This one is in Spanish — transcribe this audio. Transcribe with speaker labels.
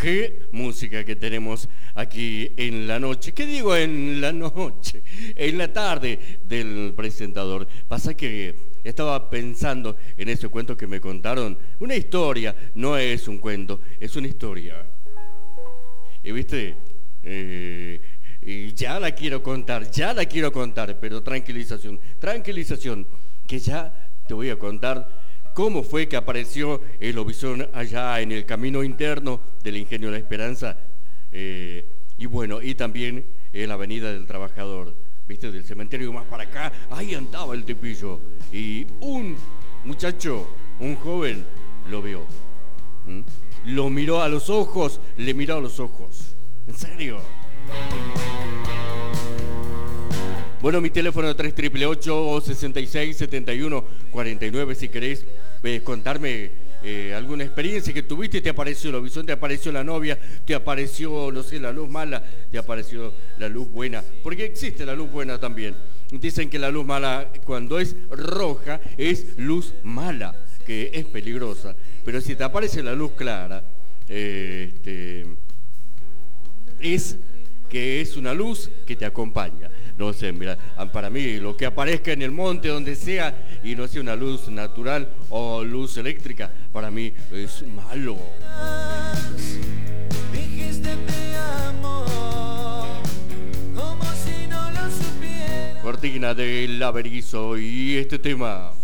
Speaker 1: Qué música que tenemos aquí en la noche. ¿Qué digo en la noche? En la tarde del presentador. Pasa que estaba pensando en ese cuento que me contaron. Una historia, no es un cuento, es una historia. Y viste, y ya la quiero contar, pero tranquilización, que ya te voy a contar cómo fue que apareció el lobizón allá en el camino interno del Ingenio La Esperanza, y bueno, y también en la Avenida del Trabajador, viste, del cementerio más para acá, ahí andaba el tipillo, y un muchacho, un joven, lo vio, lo miró a los ojos, le miró a los ojos, ¿en serio? Bueno, mi teléfono es 3888-6671-49 si querés contarme alguna experiencia que tuviste, te apareció el lobizón, te apareció la novia, te apareció, no sé, la luz mala, te apareció la luz buena, porque existe la luz buena también. Dicen que la luz mala cuando es roja es luz mala, que es peligrosa, pero si te aparece la luz clara, es que es una luz que te acompaña. No sé, mira, para mí lo que aparezca en el monte, donde sea, y no sea una luz natural o luz eléctrica, para mí es malo. Cortina del Averizo y este tema.